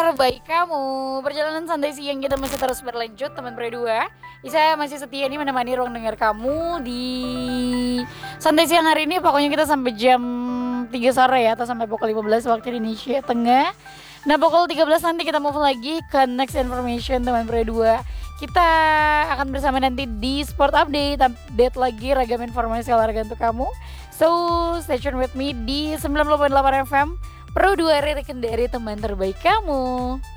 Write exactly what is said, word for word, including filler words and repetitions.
terbaik kamu. Perjalanan santai siang kita masih terus berlanjut teman berdua. Saya masih setia nih menemani ruang dengar kamu di santai siang hari ini. Pokoknya kita sampai jam tiga sore ya, atau sampai pukul lima belas waktu Indonesia Tengah. Nah pukul tiga belas nanti kita move lagi ke next information teman berdua. Kita akan bersama nanti di Sport Update, update lagi ragam informasi olahraga untuk kamu. So stay tune with me di sembilan puluh koma delapan F M Pro dua Riri Kendari, teman terbaik kamu.